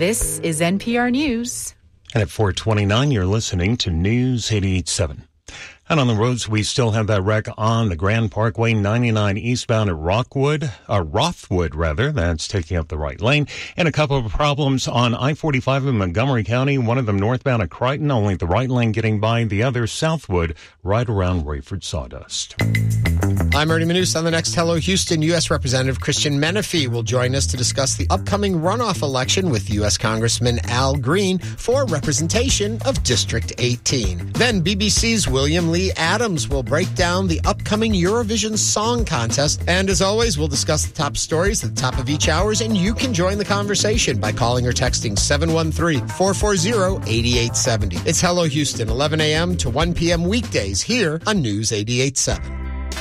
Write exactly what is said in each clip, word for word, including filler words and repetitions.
This is N P R News. And at four twenty-nine, you're listening to News eighty-eight point seven. And on the roads, we still have that wreck on the Grand Parkway ninety-nine eastbound at Rockwood, uh, Rothwood rather. That's taking up the right lane. And a couple of problems on I forty-five in Montgomery County. One of them northbound at Crichton, only the right lane getting by. The other southwood, right around Rayford Sawdust. I'm Ernie Manus. On the next Hello Houston, U S. Representative Christian Menefee will join us to discuss the upcoming runoff election with U S. Congressman Al Green for representation of District eighteen. Then B B C's William Lee Adams will break down the upcoming Eurovision Song Contest. And as always, we'll discuss the top stories at the top of each hour, and you can join the conversation by calling or texting seven one three, four four zero, eight eight seven zero. It's Hello Houston, eleven a.m. to one p.m. weekdays here on News eighty-eight point seven.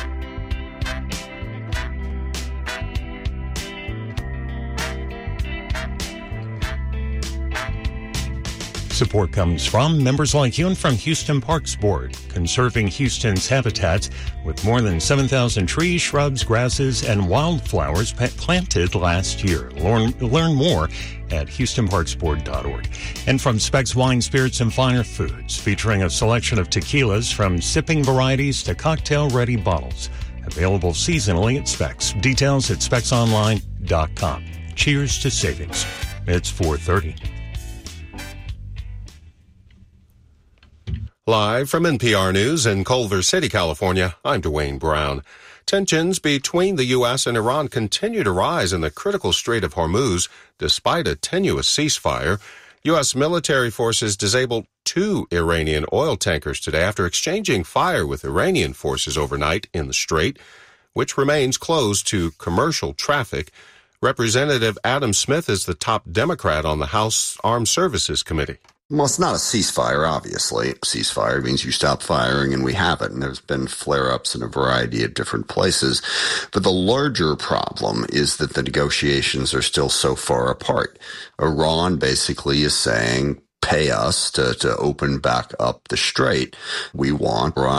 Support comes from members like you and from Houston Parks Board, conserving Houston's habitats with more than seven thousand trees, shrubs, grasses, and wildflowers planted last year. Learn, learn more at houston parks board dot org. And from Specs Wine, Spirits, and Finer Foods, featuring a selection of tequilas from sipping varieties to cocktail-ready bottles. Available seasonally at Specs. Details at specs online dot com. Cheers to savings. It's four thirty. Live from N P R News in Culver City, California, I'm Dwayne Brown. Tensions between the U S and Iran continue to rise in the critical Strait of Hormuz despite a tenuous ceasefire. U S military forces disabled two Iranian oil tankers today after exchanging fire with Iranian forces overnight in the strait, which remains closed to commercial traffic. Representative Adam Smith is the top Democrat on the House Armed Services Committee. Well, it's not a ceasefire, obviously. Ceasefire means you stop firing, and we haven't. And there's been flare-ups in a variety of different places. But the larger problem is that the negotiations are still so far apart. Iran basically is saying, pay us to, to open back up the strait. We want Iran